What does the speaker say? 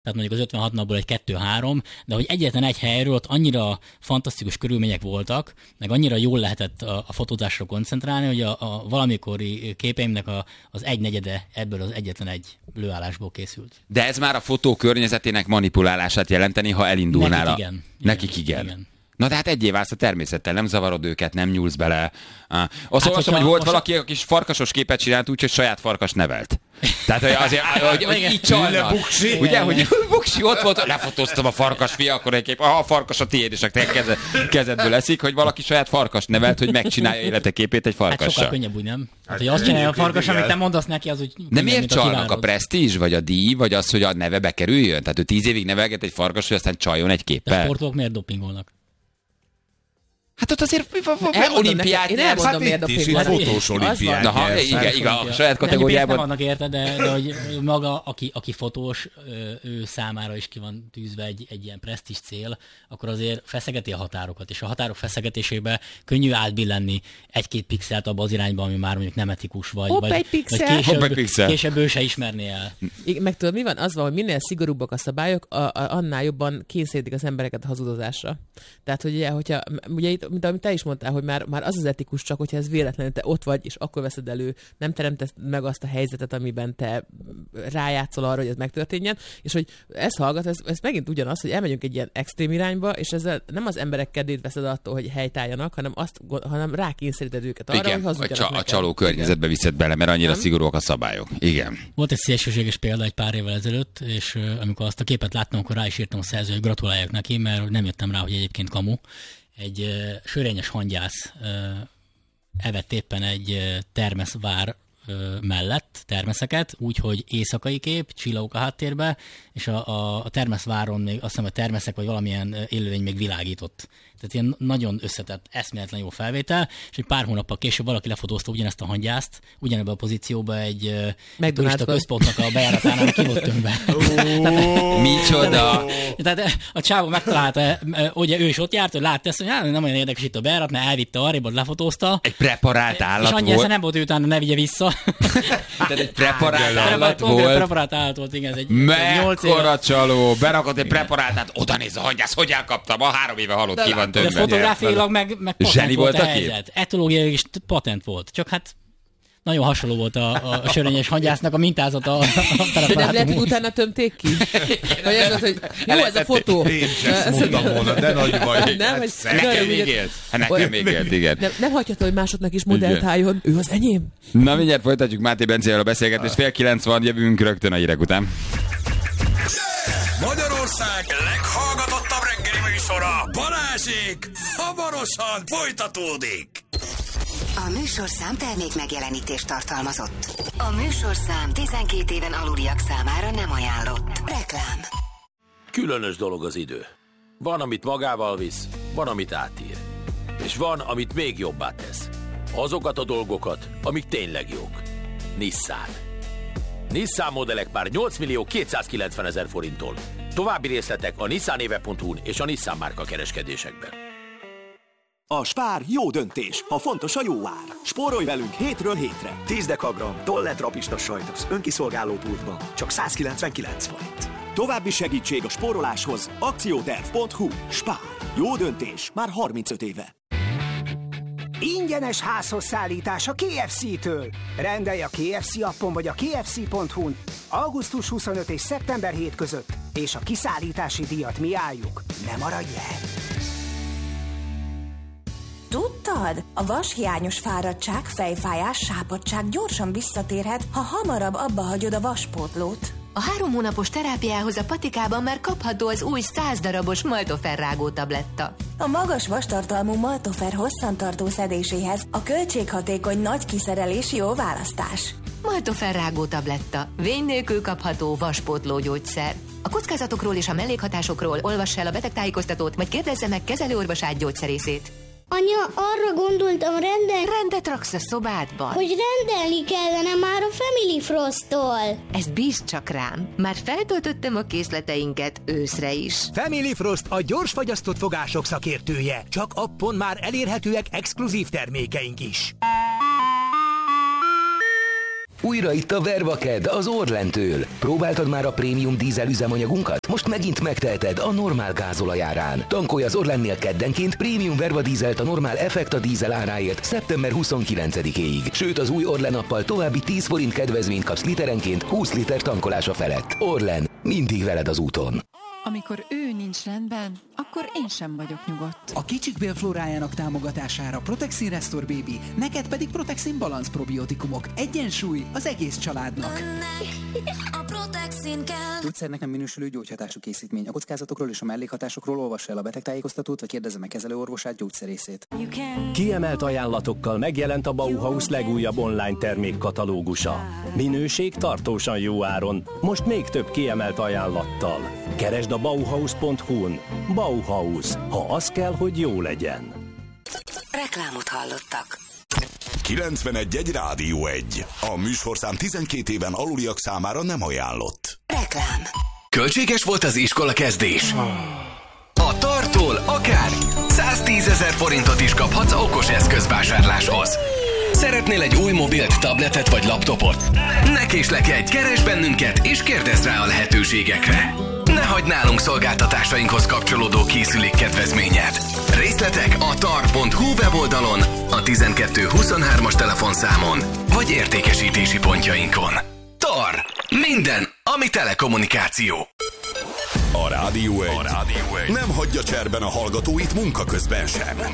Tehát mondjuk az 56 napból egy 2-3, de hogy egyetlen egy helyről ott annyira fantasztikus körülmények voltak, meg annyira jól lehetett a fotózásra koncentrálni, hogy a valamikori képeimnek az 1/4 ebből az egyetlen egy lőállásból készült. De ez már a fotó környezetének manipulálását jelenteni, ha elindulnál. Nekik igen. Na de hát egyé válsz a természettel, nem zavarod őket, nem nyúlsz bele. Azt olvastam, hogy volt valaki, aki kis farkasos képet csinált úgy, hogy saját farkas nevelt. Tehát azért, hogy így csalnak. Ugye, hogy Buksi ott volt, lefotóztam a farkas fia, akkor egy kép, a farkas a tiéd, és a te kezedből eszik, hogy valaki saját farkas nevelt, hogy megcsinálja életeképét egy farkassal. Hát sokkal könnyebb úgy, nem? Hát, hogy azt csinálja a farkas, amit te mondasz neki, az úgy... De miért csalnak? A presztízs, vagy a díj, vagy az, hogy a neve bekerüljön? Tehát ő 10 évig nevelget egy farkas, hogy aztán csaljon egy képpel. De a sportolók miért dopingolnak? Hát ott azért olimpiát nyersz. Hát itt is, itt fotós olimpiát nyersz. Igen, a saját kategóriában. Nem adnak érte, de hogy maga, aki fotós, ő számára is ki van tűzve egy ilyen presztízs cél, akkor azért feszegeti a határokat, és a határok feszegetésébe könnyű átbillenni 1-2 pixelt abba az irányba, ami már mondjuk nem etikus, vagy később ő se ismerné el. Meg tudod, mi van? Az van, hogy minél szigorúbbak a szabályok, annál jobban kényszerítik az embereket a hazudozásra. Tehát, hogy hogyha ugye itt, mint amit te is mondtál, hogy már az etikus, csak hogyha ez véletlenül te ott vagy, és akkor veszed elő, nem teremtesz meg azt a helyzetet, amiben te rájátszol arra, hogy ez megtörténjen, és hogy ezt hallgat, ez megint ugyanaz, hogy elmegyünk egy ilyen extrém irányba, és ezzel nem az emberek kedvét veszed attól, hogy helytálljanak, hanem rákényszeríted őket arra, igen, hogy hazudjanak neked. A csaló környezetbe viszed bele, mert annyira szigorúak a szabályok. Igen. Volt egy szélsőséges példa egy pár évvel ezelőtt, és amikor azt a képet láttam, akkor rá is írtam a szerző, hogy gratuláljak neki, mert nem jöttem rá, hogy egyébként kamu. Egy sörényes hangyász evett éppen egy termeszvár mellett termeszeket, úgyhogy éjszakai kép, csillagok a háttérbe, és a termeszváron még azt hiszem, hogy termeszek vagy valamilyen élőlény még világított. Tehát ilyen nagyon összetett, eszméletlen jó felvétel, és egy pár hónappal később valaki lefotózta ugyanezt a hangyászt, ugyanebben a pozícióban egy turista központnak a bejáratánál kinőttünk be. Micsoda! Tehát a csávó megtalálta, ugye ő is ott járt, hogy látta ezt, hogy nem olyan érdekes itt a bejárat, mert elvitte arrébb, lefotózta. Egy preparált állat és volt. És annyi nem volt, hogy utána ne vigye vissza. Tehát egy preparált állat volt. Preparált állat volt, igen. Mekkora csaló! Berakott egy preparáltát, oda néz a hangyász, hogy elkaptam, 3 éve halott, ki van tönkre. De fotográfiailag meg patent volt a helyzet. Etológiai is patent volt. Csak hát nagyon hasonló volt a sörényes hangyásznak a mintázata. De nem lehet, hogy utána tömték ki? Vagy ez az, hogy jó ez a fotó. Én sem ezt mondtam volna, de nagy baj. Nekem még élt, igen. Nem hagyható, hogy másodnak is modellt álljon. Ő az enyém. Na mindjárt folytatjuk Máté Bencével a beszélgetést. 8:30 van, jövünk rögtön a hírek után. Magyarország leghallgatottabb reggeli műsora, Balázsék, hamarosan folytatódik. A műsorszám termék megjelenítést tartalmazott. A műsorszám 12 éven aluliak számára nem ajánlott. Reklám. Különös dolog az idő. Van, amit magával visz, van, amit átír. És van, amit még jobbá tesz. Azokat a dolgokat, amik tényleg jók. Nissan. Nissan modellek már 8.290.000 forinttól. További részletek a nissanéve.hu-n és a Nissan márka kereskedésekben. A Spár jó döntés, ha fontos a jó ár. Spórolj velünk hétről hétre. 10 dekagram Tollet rapista sajtos önkiszolgáló pultban csak 199 forint. További segítség a spóroláshoz akcióterv.hu. Spár. Jó döntés már 35 éve. Ingyenes házhozszállítás a KFC-től. Rendelj a KFC appon vagy a kfc.hu-n augusztus 25 és szeptember 7 között, és a kiszállítási díjat mi álljuk. Ne maradj el! Tudtad? A vashiányos fáradtság, fejfájás, sápadtság gyorsan visszatérhet, ha hamarabb abba hagyod a vaspótlót. A 3 hónapos terápiához a patikában már kapható az új 100 darabos Maltofer rágó tabletta. A magas vastartalmú Maltofer hosszantartó szedéséhez a költséghatékony nagy kiszerelés jó választás. Maltofer rágó tabletta. Vény nélkül kapható vaspótló gyógyszer. A kockázatokról és a mellékhatásokról olvass el a betegtájékoztatót, vagy kérdezze meg kezelőorvosát gyógyszerészét. Anya, arra gondoltam, rendet raksz a szobádban? Hogy rendelni kellene már a Family Frost-tól. Ezt bízd csak rám. Már feltöltöttem a készleteinket őszre is. Family Frost a gyors fagyasztott fogások szakértője. Csak appon már elérhetőek exkluzív termékeink is. Újra itt a Vervaked az Orlentől. Próbáltad már a prémium dízel üzemanyagunkat? Most megint megteheted a normál gázolaj árán. Tankolj az Orlennél keddenként prémium Verva dízelt a normál Effekta dízel áráért szeptember 29-éig. Sőt, az új Orlen appal további 10 forint kedvezményt kapsz literenként 20 liter tankolása felett. Orlen, mindig veled az úton. Amikor ő nincs rendben, akkor én sem vagyok nyugodt. A kicsik bélflórájának támogatására Protexin Restore Baby, neked pedig Protexin Balance probiotikumok. Egyensúly az egész családnak. A Protexin kell. Gyógyszernek nem minősülő gyógyhatású készítmény. A kockázatokról és a mellékhatásokról olvassa el a betegtájékoztatót, vagy kérdezze meg kezelőorvosát, gyógyszerészét. Kiemelt ajánlatokkal megjelent a Bauhaus legújabb online termékkatalógusa. Minőség tartósan jó áron, most még több kiemelt ajánlattal. Keresd a Bauhaus.hu-n. Bauhaus. Ha az kell, hogy jó legyen. Reklámot hallottak. 91.1 Rádió 1. A műsorszám 12 éven aluliak számára nem ajánlott. Reklám. Költséges volt az iskola kezdés? A Tartól akár 110 000 forintot is kaphatsz okos eszközvásárláshoz. Szeretnél egy új mobilt, tabletet vagy laptopot? Ne késlekedj, keresd bennünket és kérdezz rá a lehetőségekre. Ne hagyd nálunk szolgáltatásainkhoz kapcsolódó készülékkedvezményed. Részletek a tar.hu weboldalon, a 1223-as telefonszámon, vagy értékesítési pontjainkon. TAR. Minden, ami telekommunikáció. A Rádió 1 nem hagyja cserben a hallgatóit munka közben sem.